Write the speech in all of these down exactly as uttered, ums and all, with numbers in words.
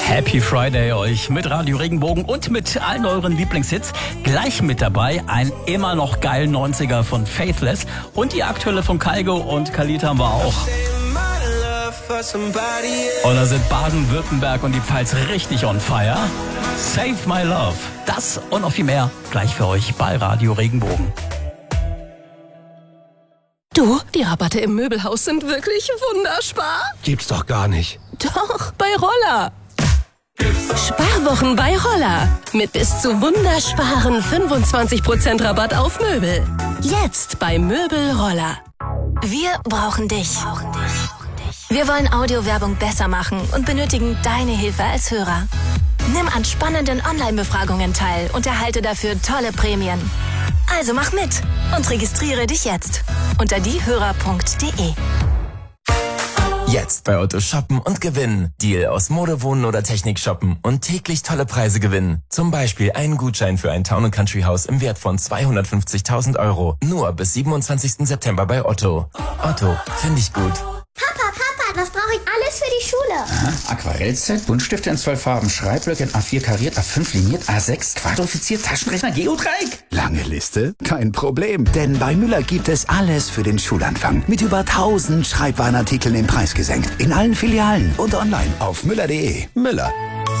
Happy Friday euch mit Radio Regenbogen und mit allen euren Lieblingshits. Gleich mit dabei ein immer noch geilen neunziger von Faithless und die aktuelle von Kygo und Khalid haben wir auch. Und da sind Baden-Württemberg und die Pfalz richtig on fire. Save My Love. Das und noch viel mehr gleich für euch bei Radio Regenbogen. Du, die Rabatte im Möbelhaus sind wirklich wunderspar. Gibt's doch gar nicht. Doch, bei Roller. Sparwochen bei Roller. Mit bis zu wundersparen fünfundzwanzig Prozent Rabatt auf Möbel. Jetzt bei Möbel Roller. Wir brauchen dich. Wir wollen Audiowerbung besser machen und benötigen deine Hilfe als Hörer. Nimm an spannenden Online-Befragungen teil und erhalte dafür tolle Prämien. Also mach mit und registriere dich jetzt unter diehörer punkt de. Jetzt bei Otto shoppen und gewinnen. Deal aus Mode, Wohnen oder Technik shoppen und täglich tolle Preise gewinnen. Zum Beispiel einen Gutschein für ein Town and Country Haus im Wert von zweihundertfünfzigtausend Euro. Nur bis siebenundzwanzigsten September bei Otto. Otto, finde ich gut. Papa, Papa, was brauche ich alles für die Schule? Aha, Aquarellset, Buntstifte in zwölf Farben, Schreibblöcke in A vier kariert, A fünf liniert, A sechs quadrifiziert, Taschenrechner, Geodreieck. Lange Liste? Kein Problem, denn bei Müller gibt es alles für den Schulanfang. Mit über tausend Schreibwarenartikeln den Preis gesenkt. In allen Filialen und online auf müller punkt de. Müller.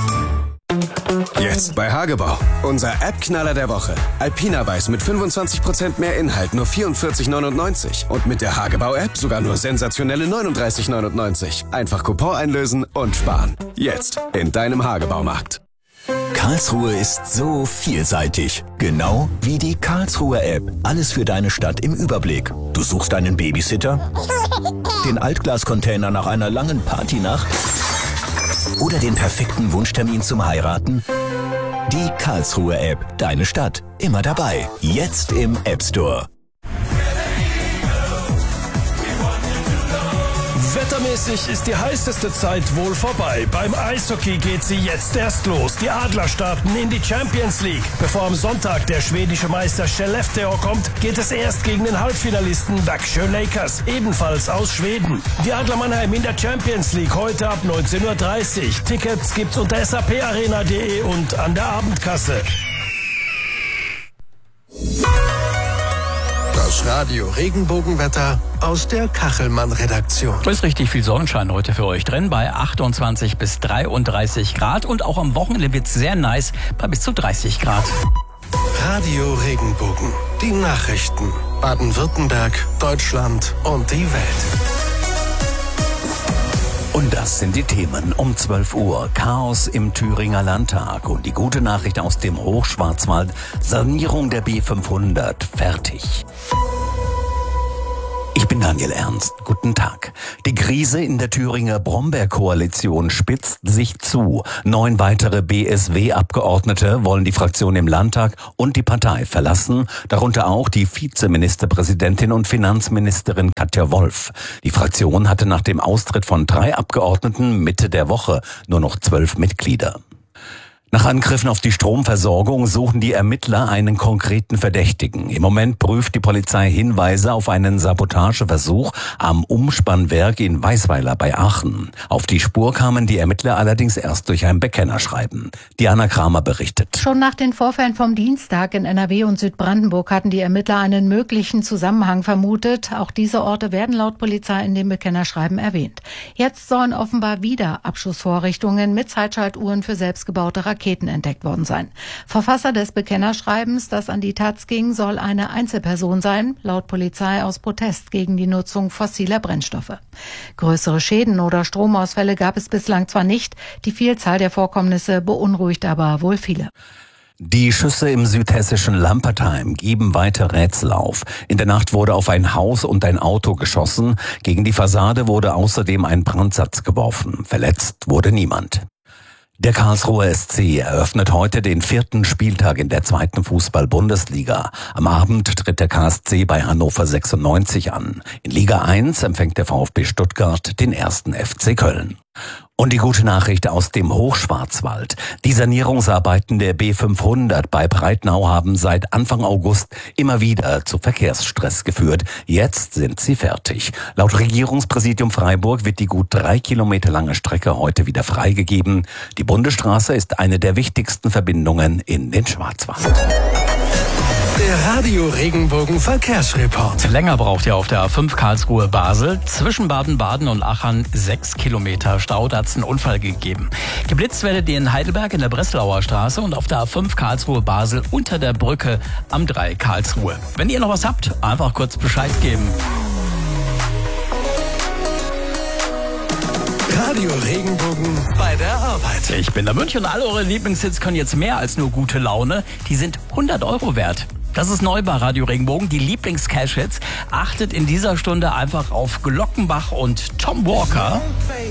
Jetzt bei Hagebau. Unser App-Knaller der Woche. Alpina Weiß mit fünfundzwanzig Prozent mehr Inhalt, nur vierundvierzig neunundneunzig. Und mit der Hagebau-App sogar nur sensationelle neununddreißig neunundneunzig. Einfach Coupon einlösen und sparen. Jetzt in deinem Hagebaumarkt. Karlsruhe ist so vielseitig. Genau wie die Karlsruhe-App. Alles für deine Stadt im Überblick. Du suchst einen Babysitter? Den Altglascontainer nach einer langen Partynacht? Oder den perfekten Wunschtermin zum Heiraten? Die Karlsruhe-App. Deine Stadt. Immer dabei. Jetzt im App Store. Wettermäßig ist die heißeste Zeit wohl vorbei. Beim Eishockey geht sie jetzt erst los. Die Adler starten in die Champions League. Bevor am Sonntag der schwedische Meister Skellefteå kommt, geht es erst gegen den Halbfinalisten Växjö Lakers, ebenfalls aus Schweden. Die Adler Mannheim in der Champions League heute ab neunzehn Uhr dreißig. Tickets gibt's unter saparena punkt de und an der Abendkasse. Das Radio Regenbogenwetter aus der Kachelmann-Redaktion. Es ist richtig viel Sonnenschein heute für euch drin, bei achtundzwanzig bis dreiunddreißig Grad. Und auch am Wochenende wird es sehr nice, bei bis zu dreißig Grad. Radio Regenbogen. Die Nachrichten. Baden-Württemberg, Deutschland und die Welt. Und das sind die Themen um zwölf Uhr. Chaos im Thüringer Landtag und die gute Nachricht aus dem Hochschwarzwald. Sanierung der B fünfhundert fertig. Ich bin Daniel Ernst. Guten Tag. Die Krise in der Thüringer Brombeerkoalition spitzt sich zu. Neun weitere B S W-Abgeordnete wollen die Fraktion im Landtag und die Partei verlassen, darunter auch die Vizeministerpräsidentin und Finanzministerin Katja Wolf. Die Fraktion hatte nach dem Austritt von drei Abgeordneten Mitte der Woche nur noch zwölf Mitglieder. Nach Angriffen auf die Stromversorgung suchen die Ermittler einen konkreten Verdächtigen. Im Moment prüft die Polizei Hinweise auf einen Sabotageversuch am Umspannwerk in Weisweiler bei Aachen. Auf die Spur kamen die Ermittler allerdings erst durch ein Bekennerschreiben. Diana Kramer berichtet. Schon nach den Vorfällen vom Dienstag in N R W und Südbrandenburg hatten die Ermittler einen möglichen Zusammenhang vermutet. Auch diese Orte werden laut Polizei in dem Bekennerschreiben erwähnt. Jetzt sollen offenbar wieder Abschussvorrichtungen mit Zeitschaltuhren für selbstgebaute Raketen Raketen entdeckt worden sein. Verfasser des Bekennerschreibens, das an die Taz ging, soll eine Einzelperson sein, laut Polizei aus Protest gegen die Nutzung fossiler Brennstoffe. Größere Schäden oder Stromausfälle gab es bislang zwar nicht, die Vielzahl der Vorkommnisse beunruhigt aber wohl viele. Die Schüsse im südhessischen Lampertheim geben weiter Rätsel auf. In der Nacht wurde auf ein Haus und ein Auto geschossen. Gegen die Fassade wurde außerdem ein Brandsatz geworfen. Verletzt wurde niemand. Der Karlsruher S C eröffnet heute den vierten Spieltag in der zweiten Fußball-Bundesliga. Am Abend tritt der K S C bei Hannover sechsundneunzig an. In Liga eins empfängt der VfB Stuttgart den ersten F C Köln. Und die gute Nachricht aus dem Hochschwarzwald. Die Sanierungsarbeiten der B fünfhundert bei Breitnau haben seit Anfang August immer wieder zu Verkehrsstress geführt. Jetzt sind sie fertig. Laut Regierungspräsidium Freiburg wird die gut drei Kilometer lange Strecke heute wieder freigegeben. Die Bundesstraße ist eine der wichtigsten Verbindungen in den Schwarzwald. Der Radio Regenbogen Verkehrsreport. Länger braucht ihr auf der A fünf Karlsruhe-Basel. Zwischen Baden-Baden und Aachen sechs Kilometer Stau. Da hat es einen Unfall gegeben. Geblitzt werdet ihr in Heidelberg in der Breslauer Straße und auf der A fünf Karlsruhe-Basel unter der Brücke am drei Karlsruhe. Wenn ihr noch was habt, einfach kurz Bescheid geben. Radio Regenbogen bei der Arbeit. Ich bin der Mönch und all eure Lieblingshits können jetzt mehr als nur gute Laune. Die sind hundert Euro wert. Das ist neu bei Radio Regenbogen, die Lieblings-Cash-Hits. Achtet in dieser Stunde einfach auf Glockenbach und Tom Walker.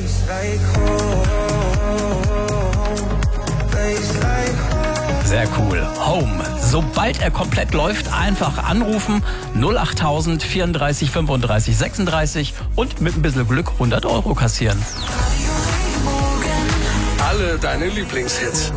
Sehr cool. Home. Sobald er komplett läuft, einfach anrufen. null achttausend vierunddreißig fünfunddreißig sechsunddreißig und mit ein bisschen Glück hundert Euro kassieren. Alle deine Lieblingshits.